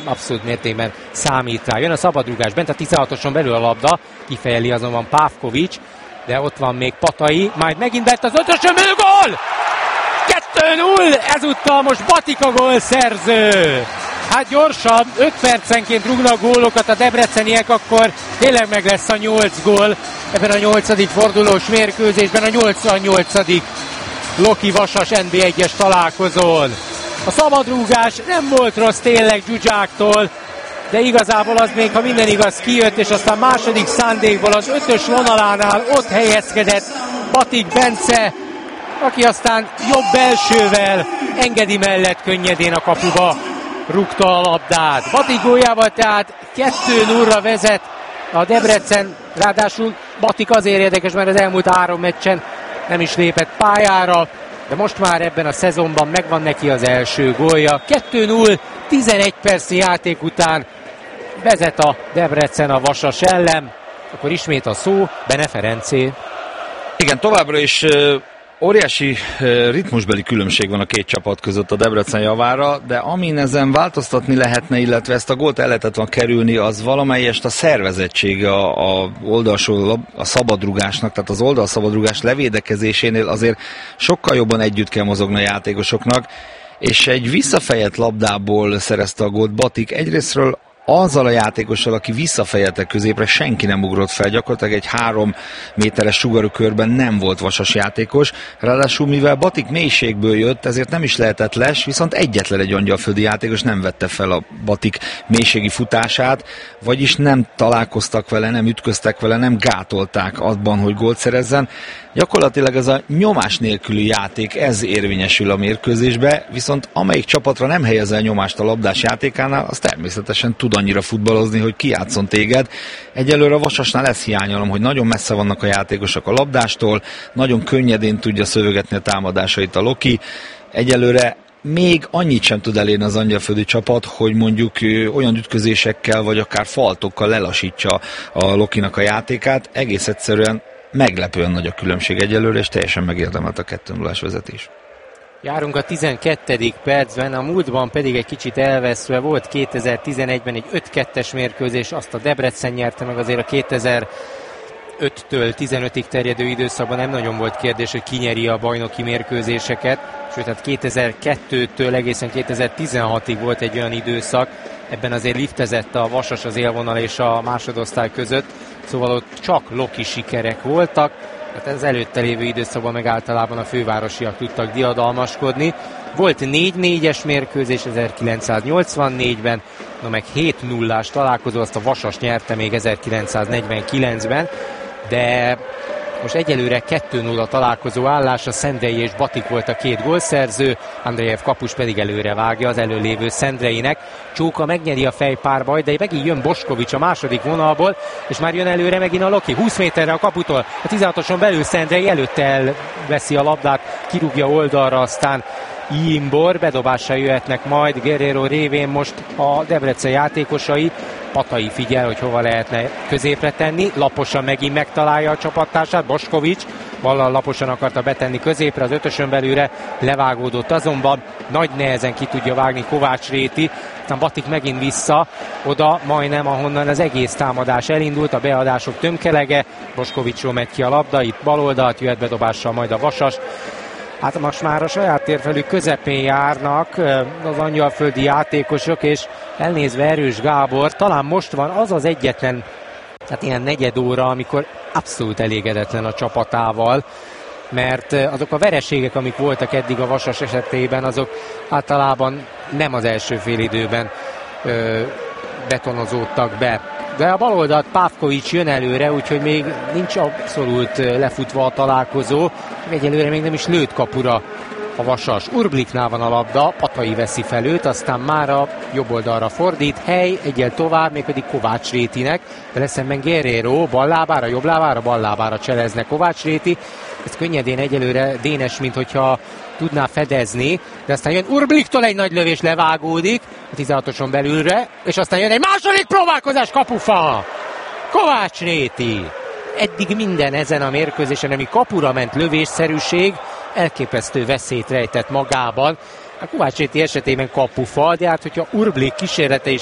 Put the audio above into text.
abszolút mértékben számít rá. Jön a szabadrúgás, bent a 16-oson belül a labda, kifejeli azonban Pavkovics, de ott van még Patai, majd megint bent az 5-ösön belül gól! 2-0, ezúttal most Batik a gólszerző. Hát gyorsan, 5 percenként rúgnak gólokat a debreceniek, akkor tényleg meg lesz a 8 gól ebben a 8. fordulós mérkőzésben, a 88. Loki Vasas NB1-es találkozón. A szabadrúgás nem volt rossz tényleg Zsuzsáktól, de igazából az még, ha minden igaz, kijött, és aztán második szándékból az 5-ös vonalánál ott helyezkedett Batik Bence, aki aztán jobb belsővel Engedi mellett könnyedén a kapuba rúgta a labdát. Batik góljával tehát 2-0-ra vezet a Debrecen, ráadásul Batik azért érdekes, mert az elmúlt 3 meccsen nem is lépett pályára, de most már ebben a szezonban megvan neki az első gólja. 2-0, 11 percnyi játék után vezet a Debrecen a Vasas ellen. Akkor ismét a szó Bene Ferencé. Igen, továbbra is óriási ritmusbeli különbség van a két csapat között a Debrecen javára, de amin ezen változtatni lehetne, illetve ezt a gólt el lehetett volna kerülni, az valamelyest a szervezettsége a oldalsó a szabadrugásnak, tehát az oldalszabadrugás levédekezésénél azért sokkal jobban együtt kell mozogni a játékosoknak, és egy visszafejelt labdából szerezte a gólt Batik. Egyrésztről azzal a játékossal, aki visszafejelte középre, senki nem ugrott fel, gyakorlatilag egy 3 méteres sugarú körben nem volt Vasas játékos, ráadásul mivel Batik mélységből jött, ezért nem is lehetett les, viszont egyetlen egy angyalföldi játékos nem vette fel a Batik mélységi futását, vagyis nem találkoztak vele, nem ütköztek vele, nem gátolták abban, hogy gólt szerezzen. Gyakorlatilag ez a nyomás nélküli játék, ez érvényesül a mérkőzésbe, viszont amelyik csapatra nem helyezel nyomást a labdás játékánál, az természetesen tud annyira futballozni, hogy kijátszon téged. Egyelőre a Vasasnál ezt hiányolom, hogy nagyon messze vannak a játékosok a labdástól, nagyon könnyedén tudja szövegetni a támadásait a Loki. Egyelőre még annyit sem tud elérni az angyalföldi csapat, hogy mondjuk olyan ütközésekkel, vagy akár faltokkal lelassítsa a Lokinak a játékát. Egész egyszerűen meglepően nagy a különbség egyelőre, és teljesen megérdemelt a 2-0-ás vezetés. Járunk a 12. percben, a múltban pedig egy kicsit elveszve volt 2011-ben egy 5-2-es mérkőzés, azt a Debrecen nyerte meg, azért a 2005-től 15-ig terjedő időszakban nem nagyon volt kérdés, hogy ki nyeri a bajnoki mérkőzéseket, sőt, tehát 2002-től egészen 2016-ig volt egy olyan időszak, ebben azért liftezett a Vasas az élvonal és a másodosztály között, szóval ott csak Loki sikerek voltak, tehát az előtte lévő időszakban meg általában a fővárosiak tudtak diadalmaskodni. Volt 4-4-es mérkőzés 1984-ben, na meg 7-0-ás találkozó, azt a Vasas nyerte még 1949-ben, de most egyelőre 2-0 találkozó állás, a Szendrei és Batik volt a két gólszerző, Andrejev kapus pedig előre vágja az előlévő Szendreinek. Csóka megnyeri a fejpárbaj, de megint jön Boskovics a második vonalból, és már jön előre megint a Loki, 20 méterre a kaputól, a 16-oson belül Szendrei előtte elveszi a labdát, kirúgja oldalra, aztán Imbor, bedobással jöhetnek majd Guerrero révén most a Debrecen játékosai. Patai figyel, hogy hova lehetne középre tenni, laposan megint megtalálja a csapattársát, Boskovics ballal laposan akarta betenni középre, az 5-ösön belülre levágódott azonban, nagy nehezen ki tudja vágni Kovács Réti, aztán Batik megint vissza, oda majdnem ahonnan az egész támadás elindult, a beadások tömkelege, Boskovicsról megy ki a labda, itt baloldalt jöhet bedobással majd a Vasas. Hát most már a saját térfelük közepén járnak az angyalföldi játékosok, és elnézve Erős Gábor, talán most van az az egyetlen, hát ilyen negyed óra, amikor abszolút elégedetlen a csapatával, mert azok a vereségek, amik voltak eddig a Vasas esetében, azok általában nem az első félidőben betonozódtak be. De a baloldalt Pavkovics jön előre, úgyhogy még nincs abszolút lefutva a találkozó. Egyelőre még nem is lőtt kapura a Vasas. Urbliknál van a labda, Patai veszi fel őt, aztán már a jobb oldalra fordít, hely egyel tovább, mégpedig Kovács Rétinek, vele szemben Guerrero, ballábára, jobb lábára, ballábára cselezne Kovács Réti. Ez könnyedén egyelőre Dénes, mint hogyha tudná fedezni, de aztán jön Urbliktól egy nagy lövés, levágódik a 16-oson belülre, és aztán jön egy második próbálkozás, kapufa! Kovács Réti! Eddig minden ezen a mérkőzésen, ami kapura ment lövésszerűség, elképesztő veszélyt rejtett magában. A Kovács Réti esetében kapufa, de hát hogyha Urblik kísérlete is